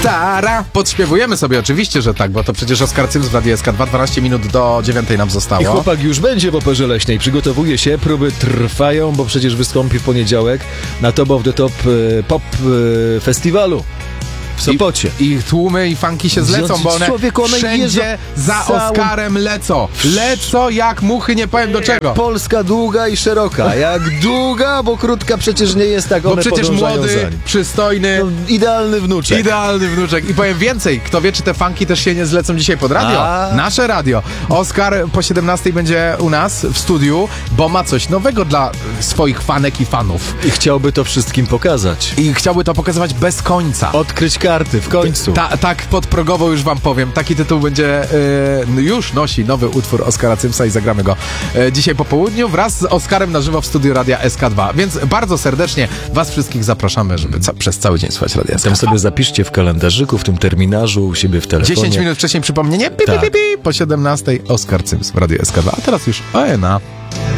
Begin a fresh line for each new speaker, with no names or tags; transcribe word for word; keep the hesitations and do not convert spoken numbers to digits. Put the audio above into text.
Tara! Podśpiewujemy sobie oczywiście, że tak, bo to przecież Oskar Cyms w Radiu S K dwa, dwanaście minut do dziewiątej nam zostało.
I chłopak już będzie w Operze Leśnej, przygotowuje się, próby trwają, bo przecież wystąpi w poniedziałek na Top of the Top e, Pop e, Festiwalu w Sopocie.
I, I tłumy i fanki się zlecą, bo one
Człowieku, one
wszędzie za
całą...
Oskarem lecą. Lecą jak muchy, nie powiem do czego.
Polska długa i szeroka. Jak długa, bo krótka przecież nie jest, tak
bo
one
przecież młody,
za nim.
przystojny.
No, idealny wnuczek.
Idealny wnuczek. I powiem więcej, kto wie, czy te fanki też się nie zlecą dzisiaj pod radio.
A.
Nasze radio. Oskar po siedemnastej będzie u nas w studiu, bo ma coś nowego dla swoich fanek i fanów.
I chciałby to wszystkim pokazać.
I chciałby to pokazywać bez końca.
Odkryć karty w końcu.
Ta, tak podprogowo już wam powiem. Taki tytuł będzie, yy, już nosi nowy utwór Oskara Cymsa i zagramy go yy, dzisiaj po południu wraz z Oskarem na żywo w studiu Radia S K dwa. Więc bardzo serdecznie was wszystkich zapraszamy, żeby ca- przez cały dzień słuchać Radia S K dwa.
Tam sobie zapiszcie w kalendarzyku, w tym terminarzu, u siebie w telefonie.
dziesięć minut wcześniej przypomnienie, pi, pi,
Tak.
pi, pi, po siedemnastej Oskar Cyms w Radiu S K dwa. A teraz już O N A.